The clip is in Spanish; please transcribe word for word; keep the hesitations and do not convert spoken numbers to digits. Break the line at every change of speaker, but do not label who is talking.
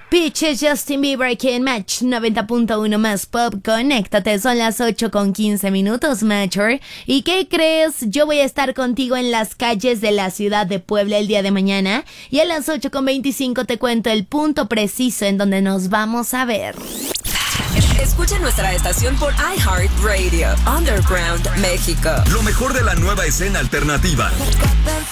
Pitches, Justin Bieber aquí en Match noventa punto uno más Pop. Conéctate, son las ocho con quince minutos, Matcher. ¿Y qué crees? Yo voy a estar contigo en las calles de la ciudad de Puebla el día de mañana. Y a las ocho con veinticinco te cuento el punto preciso en donde nos vamos a ver.
Escucha nuestra estación por iHeartRadio, Underground México.
Lo mejor de la nueva escena alternativa.